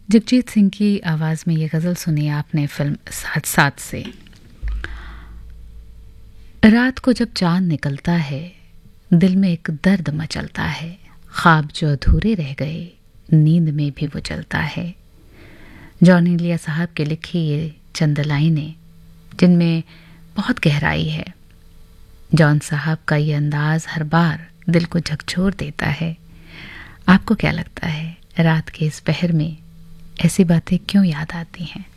जगजीत सिंह की आवाज़ में ये गज़ल सुनी आपने फिल्म साथ साथ से। रात को जब चांद निकलता है दिल में एक दर्द मचलता है, ख्वाब जो अधूरे रह गए नींद में भी वो चलता है। जॉन एलिया साहब के लिखी ये चंद लाइनें जिनमें बहुत गहराई है। जॉन साहब का ये अंदाज हर बार दिल को झकझोर देता है। आपको क्या लगता है रात के इस पहर में ऐसी बातें क्यों याद आती हैं?